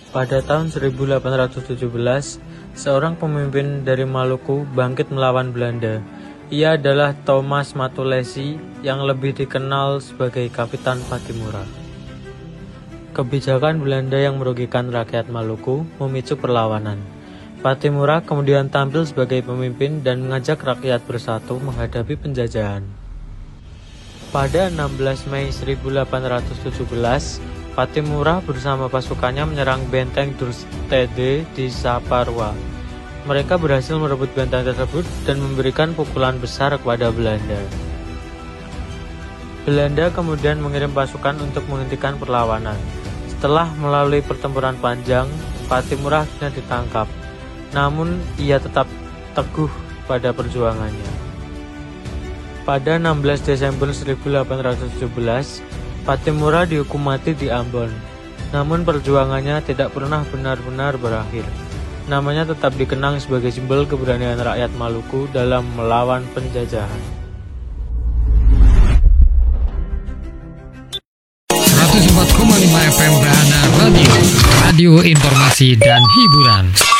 Pada tahun 1817, seorang pemimpin dari Maluku bangkit melawan Belanda. Ia adalah Thomas Matulesi yang lebih dikenal sebagai Kapitan Pattimura. Kebijakan Belanda yang merugikan rakyat Maluku memicu perlawanan. Pattimura kemudian tampil sebagai pemimpin dan mengajak rakyat bersatu menghadapi penjajahan. Pada 16 Mei 1817, Pattimura bersama pasukannya menyerang benteng Durstede di Saparua. Mereka berhasil merebut benteng tersebut dan memberikan pukulan besar kepada Belanda. Belanda kemudian mengirim pasukan untuk menghentikan perlawanan. Setelah melalui pertempuran panjang, Pattimura akhirnya ditangkap. Namun, ia tetap teguh pada perjuangannya. Pada 16 Desember 1817, Pattimura dihukum mati di Ambon. Namun perjuangannya tidak pernah benar-benar berakhir. Namanya tetap dikenang sebagai simbol keberanian rakyat Maluku dalam melawan penjajahan. 104,5 FM Brahana Radio, radio informasi dan hiburan.